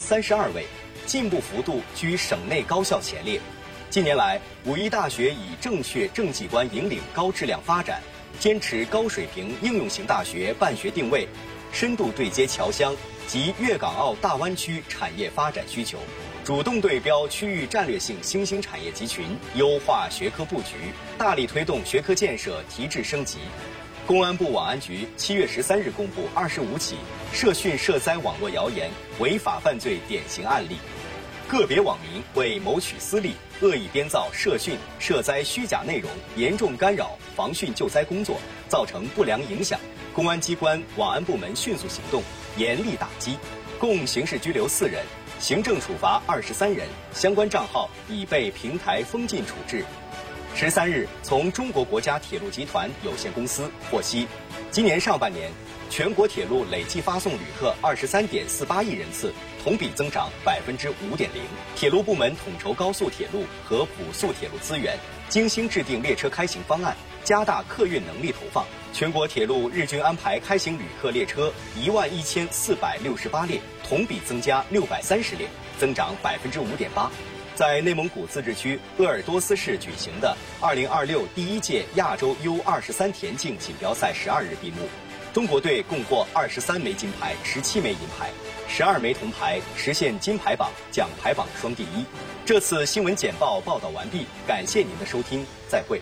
32位，进步幅度居省内高校前列。近年来，武义大学以正确政绩观引领高质量发展，坚持高水平应用型大学办学定位，深度对接侨乡及粤港澳大湾区产业发展需求，主动对标区域战略性新兴产业集群，优化学科布局，大力推动学科建设提质升级。公安部网安局7月13日公布25起涉训涉灾网络谣言违法犯罪典型案例，个别网民为谋取私利，恶意编造涉训涉灾虚假内容，严重干扰防汛救灾工作，造成不良影响。公安机关网安部门迅速行动，严厉打击，共刑事拘留4人，行政处罚23人，相关账号已被平台封禁处置。13日，从中国国家铁路集团有限公司获悉，今年上半年，全国铁路累计发送旅客23.48亿人次，同比增长5.0%。铁路部门统筹高速铁路和普速铁路资源，精心制定列车开行方案，加大客运能力投放。全国铁路日均安排开行旅客列车11468列，同比增加630列，增长5.8%。在内蒙古自治区鄂尔多斯市举行的2026第1届亚洲 U23田径锦标赛12日闭幕，中国队共获23枚金牌、17枚银牌、12枚铜牌，实现金牌榜、奖牌榜双第一。这次新闻简报报道完毕，感谢您的收听，再会。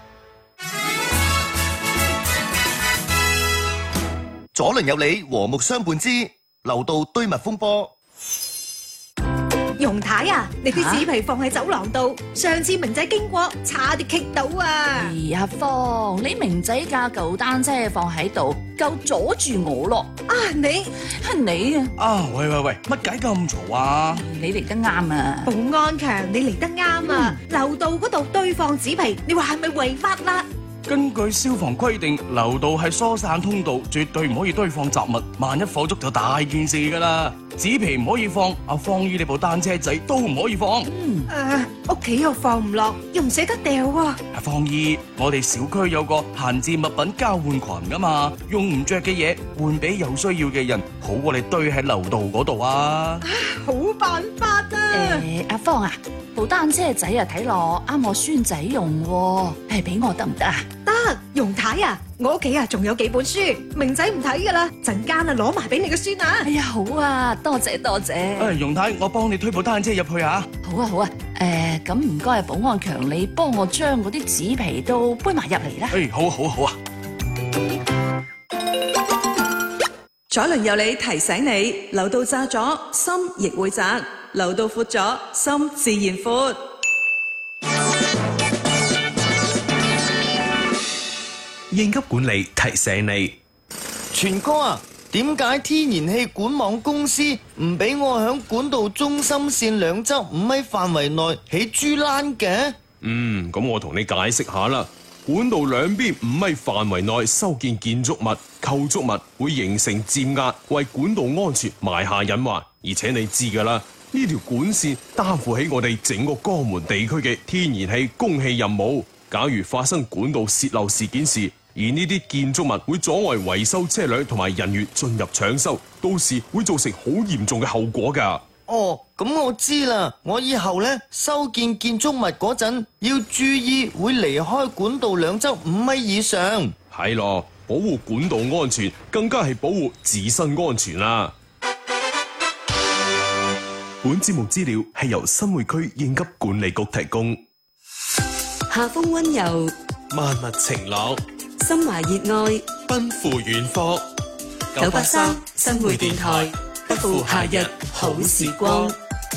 左鄰右里和睦相伴之樓道堆密風波。 容太啊，你啲紙皮放喺走廊度，上次明仔經過，差啲棘到啊！ 阿芳，你明仔架舊單車放喺度，夠阻住我咯！ 啊，你喂，乜解咁嘈啊？ 你嚟得啱啊！ 保安強，你嚟得啱啊！樓道嗰度堆放紙皮，你話係咪違法啦？ 根據消防規定，樓道係疏散通道，絕對唔可以堆放雜物，萬一火燭就大件事㗎啦。紙皮唔可以放，阿芳姨你部單車仔都唔可以放。 屋企又放唔落，又唔捨得掉喎。 阿芳姨，我哋小區有個閒置物品交換群㗎嘛，用唔着嘅嘢換俾有需要嘅人，好過你堆喺樓道嗰度啊！ 好辦法啊！ 阿芳啊，部單車仔啊睇落啱我孫仔用喎，俾我得唔得啊？ 得，容太啊，我屋企啊仲有幾本書，明仔唔睇噶啦，陣間啊攞埋俾你個孫啊！ 哎呀，好啊，多謝。 容太，我幫你推部單車入去啊！ 好啊，咁唔該保安強，你幫我將嗰啲紙皮都搬埋入嚟啦。 好啊！ 左鄰右里提醒你，樓道窄咗，心亦會窄；樓道闊咗，心自然闊。 應急管理提醒你， 全哥啊，點解天然氣管網公司唔俾我響管道中心線兩側5米範圍內起豬欄嘅？ 咁我同你解釋下啦。管道兩邊5米範圍內修建建築物、構築物會形成漸壓，為管道安全埋下隱患。而且你知㗎啦，呢條管線擔負起我哋整個江門地區嘅天然氣供氣任務。假如發生管道洩漏事件時，而呢啲建築物會阻礙維修車輛同埋人員進入搶修，到時會造成好嚴重嘅後果㗎。 咁我知啦，我以後呢，修建建築物嗰陣要注意會離開管道兩側5米以上。 係咯，保護管道安全，更加係保護自身安全啦。 本節目資料係由新會區應急管理局提供。 夏風溫柔， 萬物晴朗， 心懷熱愛， 奔赴遠方。 983新會電台，不負夏日好時光。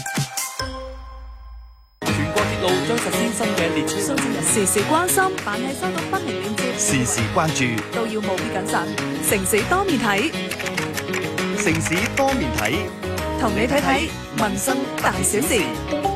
全國鐵路將實施新嘅列車收費， 時時關心，但係收到不明鏈接， 時時關注， 都要務必謹慎。城市多面睇， 城市多面睇， 同你睇睇民生大小事。